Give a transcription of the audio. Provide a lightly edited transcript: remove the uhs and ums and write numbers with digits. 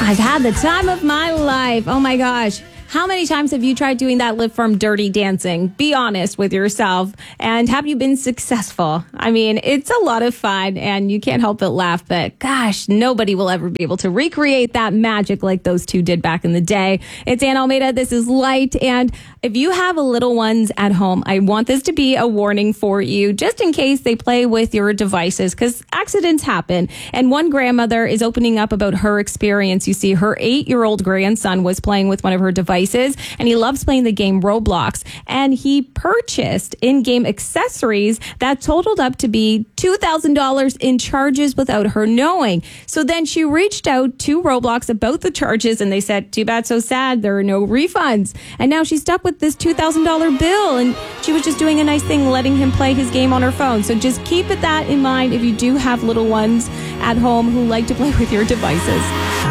I've had the time of my life. Oh my gosh. How many times have you tried doing that Live Firm Dirty Dancing? Be honest with yourself. And have you been successful? I mean, it's a lot of fun and you can't help but laugh, but gosh, nobody will ever be able to recreate that magic like those two did back in the day. It's Ann Almeida. This is Light. And if you have little ones at home, I want this to be a warning for you, just in case they play with your devices, because accidents happen. And one grandmother is opening up about her experience. You see, her 8-year-old grandson was playing with one of her devices, and he loves playing the game Roblox, and he purchased in-game accessories that totaled up to be $2,000 in charges without her knowing. So then she reached out to Roblox about the charges, and they said, too bad, so sad, there are no refunds. And now she's stuck with this $2,000 bill, and she was just doing a nice thing, letting him play his game on her phone. So just keep that in mind if you do have little ones at home who like to play with your devices.